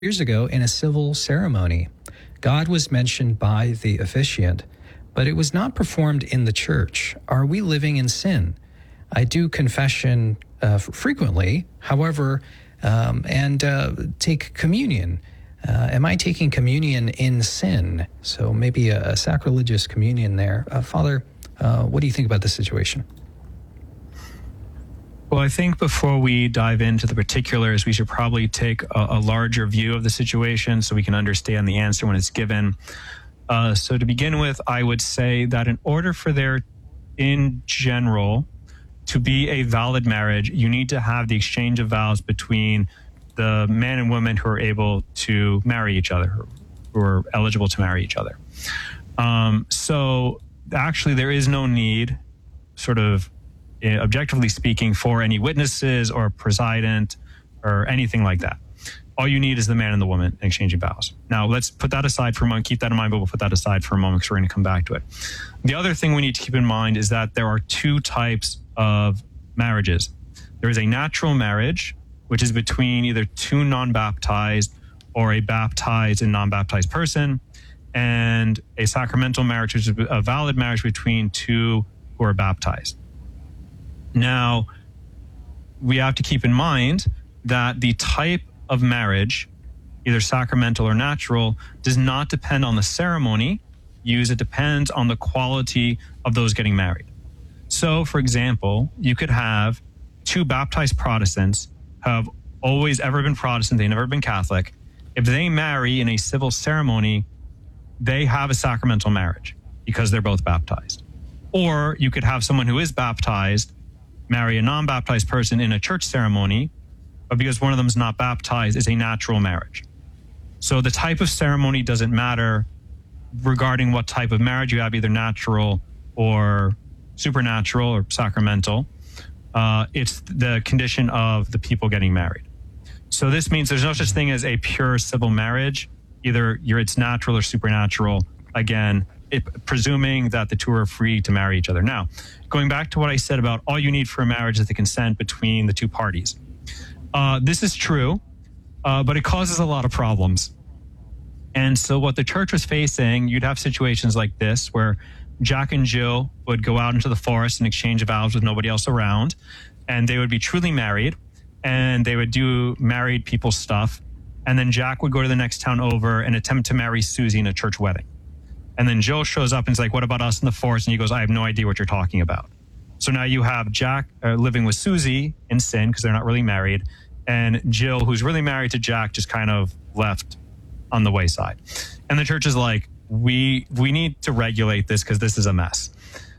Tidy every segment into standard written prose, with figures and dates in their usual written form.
years ago in a civil ceremony. God was mentioned by the officiant, but it was not performed in the church. Are we living in sin? I do confession frequently, however, and take communion. Am I taking communion in sin? So maybe a sacrilegious communion there. Father, what do you think about this situation? Well, I think before we dive into the particulars, we should probably take a larger view of the situation so we can understand the answer when it's given. So to begin with, I would say that in order for there, in general, to be a valid marriage, you need to have the exchange of vows between the man and woman who are able to marry each other, who are eligible to marry each other. So actually, there is no need, sort of objectively speaking, for any witnesses or president or anything like that. All you need is the man and the woman exchanging vows. Now, let's put that aside for a moment. Keep that in mind, but we'll put that aside for a moment because we're going to come back to it. The other thing we need to keep in mind is that there are two types of marriages. There is a natural marriage, which is between either two non-baptized or a baptized and non-baptized person, and a sacramental marriage, which is a valid marriage between two who are baptized. Now, we have to keep in mind that the type of marriage, either sacramental or natural, does not depend on the ceremony used. It depends on the quality of those getting married. So, for example, you could have two baptized Protestants who have always ever been Protestant, they've never been Catholic. If they marry in a civil ceremony, they have a sacramental marriage because they're both baptized. Or you could have someone who is baptized marry a non-baptized person in a church ceremony, but because one of them is not baptized, it's a natural marriage. So the type of ceremony doesn't matter regarding what type of marriage you have, either natural or supernatural or sacramental. It's the condition of the people getting married. So this means there's no such thing as a pure civil marriage. Either it's natural or supernatural. Again, presuming that the two are free to marry each other. Now, going back to what I said about all you need for a marriage is the consent between the two parties. This is true, but it causes a lot of problems. And so what the church was facing, you'd have situations like this where Jack and Jill would go out into the forest and exchange vows with nobody else around, and they would be truly married, and they would do married people stuff. And then Jack would go to the next town over and attempt to marry Susie in a church wedding. And then Jill shows up and is like, what about us in the forest? And he goes, I have no idea what you're talking about. So now you have Jack living with Susie in sin because they're not really married. And Jill, who's really married to Jack, just kind of left on the wayside. And the church is like, we need to regulate this because this is a mess.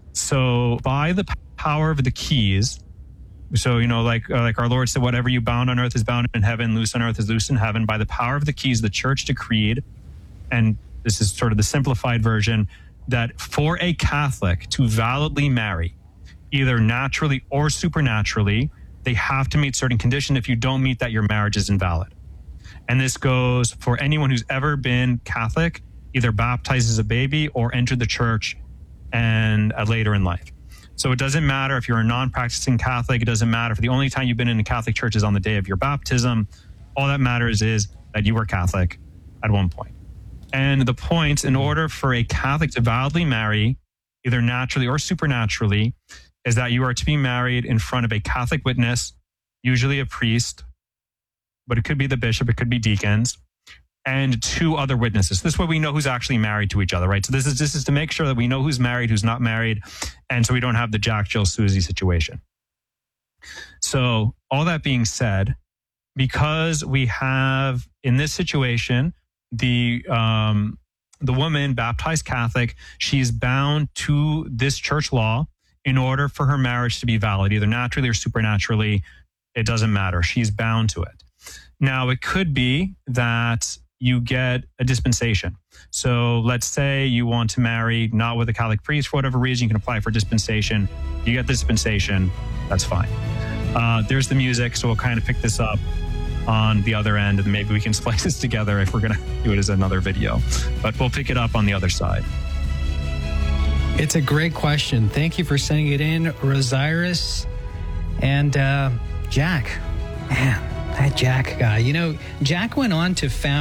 So by the power of the keys, so, like our Lord said, whatever you bound on earth is bound in heaven, loose on earth is loose in heaven. By the power of the keys, the church decreed, and this is sort of the simplified version, that for a Catholic to validly marry, either naturally or supernaturally, they have to meet certain conditions. If you don't meet that, your marriage is invalid. And this goes for anyone who's ever been Catholic, either baptized as a baby or entered the church and later in life. So it doesn't matter if you're a non-practicing Catholic. It doesn't matter if the only time you've been in a Catholic church is on the day of your baptism. All that matters is that you were Catholic at one point. And the point, in order for a Catholic to validly marry, either naturally or supernaturally, is that you are to be married in front of a Catholic witness, usually a priest, but it could be the bishop, it could be deacons, and two other witnesses. This way we know who's actually married to each other, right? So this is to make sure that we know who's married, who's not married, and so we don't have the Jack, Jill, Susie situation. So all that being said, because we have in this situation the woman, baptized Catholic, she's bound to this church law in order for her marriage to be valid, either naturally or supernaturally. It doesn't matter. She's bound to it. Now, it could be that you get a dispensation. So let's say you want to marry not with a Catholic priest for whatever reason, you can apply for dispensation. You get the dispensation, that's fine. There's the music, so we'll kind of pick this up on the other end, and maybe we can splice this together if we're going to do it as another video. But we'll pick it up on the other side. It's a great question. Thank you for sending it in, Rosiris. And Jack, man, That Jack guy. You know, Jack went on to found